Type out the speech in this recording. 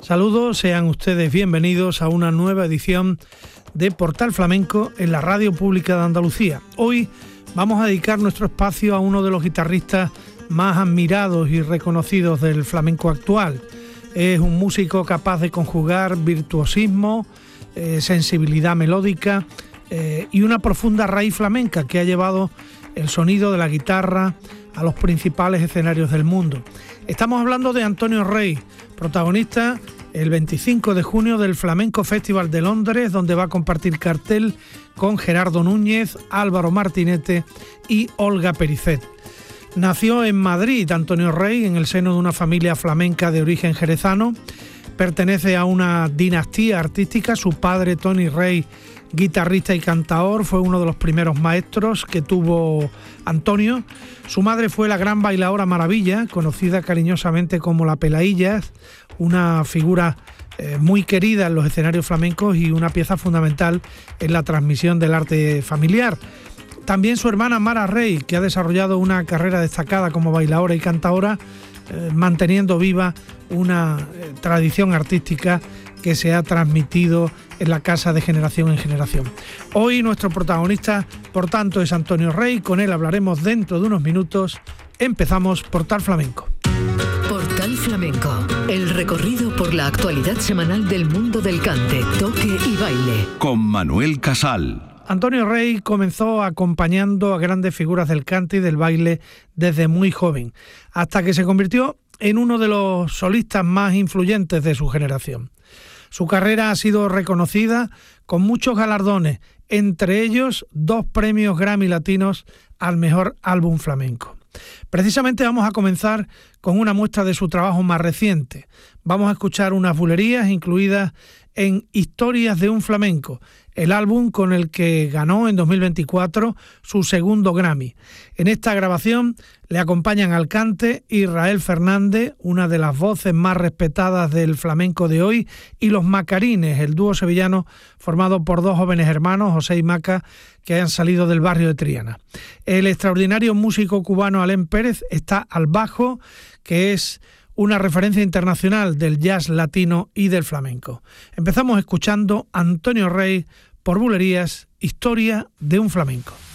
Saludos, sean ustedes bienvenidos a una nueva edición de Portal Flamenco en la Radio Pública de Andalucía. Hoy vamos a dedicar nuestro espacio a uno de los guitarristas más admirados y reconocidos del flamenco actual. Es un músico capaz de conjugar virtuosismo, sensibilidad melódica y una profunda raíz flamenca que ha llevado el sonido de la guitarra a los principales escenarios del mundo. Estamos hablando de Antonio Rey, protagonista el 25 de junio del Flamenco Festival de Londres, donde va a compartir cartel con Gerardo Núñez, Álvaro Martinete y Olga Pericet. Nació en Madrid Antonio Rey en el seno de una familia flamenca de origen jerezano. Pertenece a una dinastía artística. Su padre, Toni Rey, guitarrista y cantaor, fue uno de los primeros maestros que tuvo Antonio. Su madre fue la gran bailadora Maravilla, conocida cariñosamente como la Pelaillas, una figura muy querida en los escenarios flamencos y una pieza fundamental en la transmisión del arte familiar. También su hermana Mara Rey, que ha desarrollado una carrera destacada como bailadora y cantaora, manteniendo viva una tradición artística que se ha transmitido en la casa de generación en generación. Hoy nuestro protagonista, por tanto, es Antonio Rey. Con él hablaremos dentro de unos minutos. Empezamos Portal Flamenco. Portal Flamenco, el recorrido por la actualidad semanal del mundo del cante, toque y baile. Con Manuel Casal. Antonio Rey comenzó acompañando a grandes figuras del cante y del baile desde muy joven, hasta que se convirtió en uno de los solistas más influyentes de su generación. Su carrera ha sido reconocida con muchos galardones, entre ellos 2 premios Grammy latinos al mejor álbum flamenco. Precisamente vamos a comenzar con una muestra de su trabajo más reciente. Vamos a escuchar unas bulerías incluidas en Historias de un Flamenco, el álbum con el que ganó en 2024 su segundo Grammy. En esta grabación le acompañan al cante Israel Fernández, una de las voces más respetadas del flamenco de hoy, y Los Macarines, el dúo sevillano formado por 2 jóvenes hermanos, José y Maca, que han salido del barrio de Triana. El extraordinario músico cubano Alén Pérez está al bajo, que es una referencia internacional del jazz latino y del flamenco. Empezamos escuchando Antonio Rey por Bulerías, Historia de un Flamenco.